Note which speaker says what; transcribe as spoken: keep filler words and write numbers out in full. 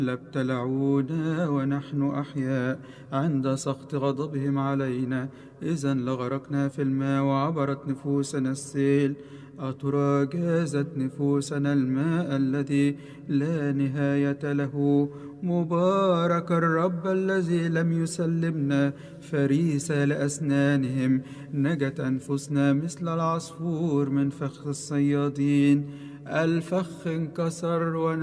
Speaker 1: لابتلعونا ونحن أحياء عند سخط غضبهم علينا، إذا لغرقنا في الماء وعبرت نفوسنا السيل. أترى جازت نفوسنا الماء الذي لا نهاية له؟ مبارك الرب الذي لم يسلمنا فريسة لأسنانهم. نجت أنفسنا مثل العصفور من فخ الصيادين، الفخ انكسر